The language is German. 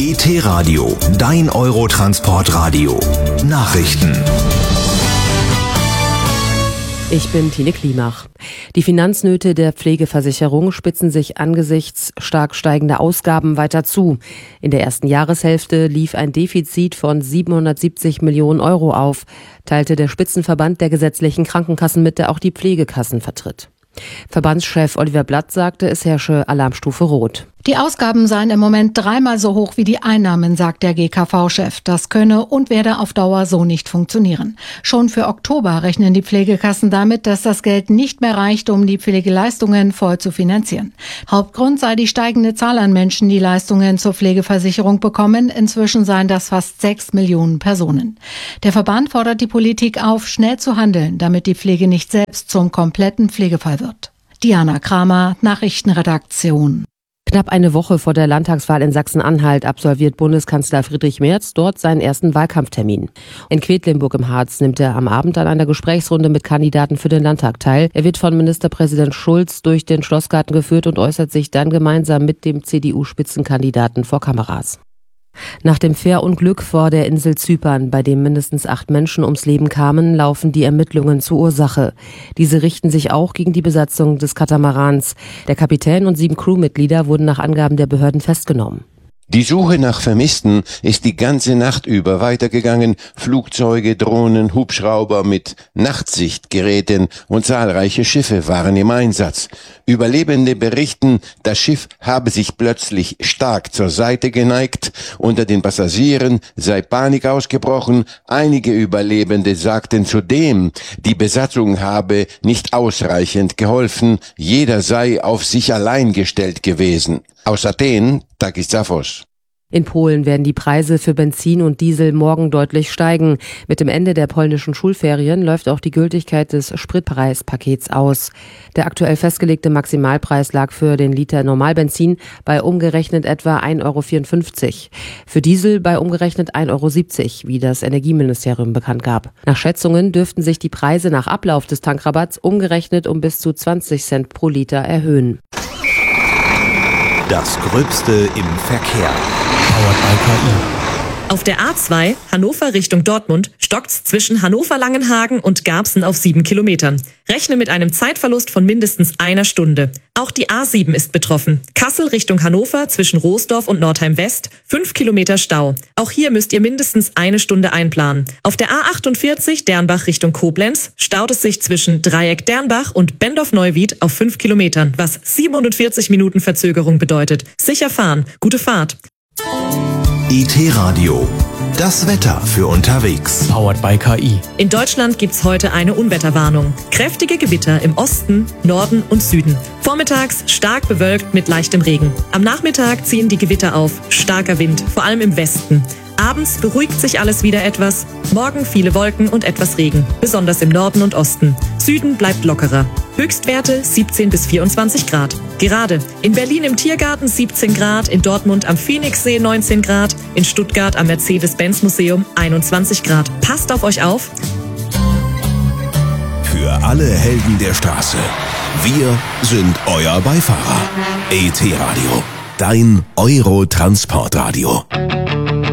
ET-Radio, dein Eurotransportradio. Nachrichten. Ich bin Tine Klimach. Die Finanznöte der Pflegeversicherung spitzen sich angesichts stark steigender Ausgaben weiter zu. In der ersten Jahreshälfte lief ein Defizit von 770 Millionen Euro auf, teilte der Spitzenverband der gesetzlichen Krankenkassen mit, der auch die Pflegekassen vertritt. Verbandschef Oliver Blatt sagte, es herrsche Alarmstufe Rot. Die Ausgaben seien im Moment dreimal so hoch wie die Einnahmen, sagt der GKV-Chef. Das könne und werde auf Dauer so nicht funktionieren. Schon für Oktober rechnen die Pflegekassen damit, dass das Geld nicht mehr reicht, um die Pflegeleistungen voll zu finanzieren. Hauptgrund sei die steigende Zahl an Menschen, die Leistungen zur Pflegeversicherung bekommen. Inzwischen seien das fast 6 Millionen Personen. Der Verband fordert die Politik auf, schnell zu handeln, damit die Pflege nicht selbst zum kompletten Pflegefall wird. Diana Kramer, Nachrichtenredaktion. Knapp eine Woche vor der Landtagswahl in Sachsen-Anhalt absolviert Bundeskanzler Friedrich Merz dort seinen ersten Wahlkampftermin. In Quedlinburg im Harz nimmt er am Abend an einer Gesprächsrunde mit Kandidaten für den Landtag teil. Er wird von Ministerpräsident Schulz durch den Schlossgarten geführt und äußert sich dann gemeinsam mit dem CDU-Spitzenkandidaten vor Kameras. Nach dem Fährunglück vor der Insel Zypern, bei dem mindestens 8 Menschen ums Leben kamen, laufen die Ermittlungen zur Ursache. Diese richten sich auch gegen die Besatzung des Katamarans. Der Kapitän und 7 Crewmitglieder wurden nach Angaben der Behörden festgenommen. Die Suche nach Vermissten ist die ganze Nacht über weitergegangen. Flugzeuge, Drohnen, Hubschrauber mit Nachtsichtgeräten und zahlreiche Schiffe waren im Einsatz. Überlebende berichten, das Schiff habe sich plötzlich stark zur Seite geneigt. Unter den Passagieren sei Panik ausgebrochen. Einige Überlebende sagten zudem, die Besatzung habe nicht ausreichend geholfen. Jeder sei auf sich allein gestellt gewesen. Aus Athen, Takis Zaphos. In Polen werden die Preise für Benzin und Diesel morgen deutlich steigen. Mit dem Ende der polnischen Schulferien läuft auch die Gültigkeit des Spritpreispakets aus. Der aktuell festgelegte Maximalpreis lag für den Liter Normalbenzin bei umgerechnet etwa 1,54 €. Für Diesel bei umgerechnet 1,70 €, wie das Energieministerium bekannt gab. Nach Schätzungen dürften sich die Preise nach Ablauf des Tankrabatts umgerechnet um bis zu 20 Cent pro Liter erhöhen. Das Gröbste im Verkehr. Powered by KI. Auf der A2 Hannover Richtung Dortmund stockt's zwischen Hannover-Langenhagen und Garbsen auf 7 Kilometern. Rechne mit einem Zeitverlust von mindestens einer Stunde. Auch die A7 ist betroffen. Kassel Richtung Hannover zwischen Roosdorf und Nordheim West 5 Kilometer Stau. Auch hier müsst ihr mindestens eine Stunde einplanen. Auf der A48 Dernbach Richtung Koblenz staut es sich zwischen Dreieck Dernbach und Bendorf-Neuwied auf 5 Kilometern, was 47 Minuten Verzögerung bedeutet. Sicher fahren. Gute Fahrt. ET-Radio, das Wetter für unterwegs. Powered by KI. In Deutschland gibt's heute eine Unwetterwarnung. Kräftige Gewitter im Osten, Norden und Süden. Vormittags stark bewölkt mit leichtem Regen. Am Nachmittag ziehen die Gewitter auf. Starker Wind, vor allem im Westen. Abends beruhigt sich alles wieder etwas. Morgen viele Wolken und etwas Regen, besonders im Norden und Osten. Süden bleibt lockerer. Höchstwerte 17 bis 24 Grad. Gerade in Berlin im Tiergarten 17 Grad, in Dortmund am Phoenixsee 19 Grad, in Stuttgart am Mercedes-Benz-Museum 21 Grad. Passt auf euch auf. Für alle Helden der Straße. Wir sind euer Beifahrer. ET-Radio, dein Eurotransportradio.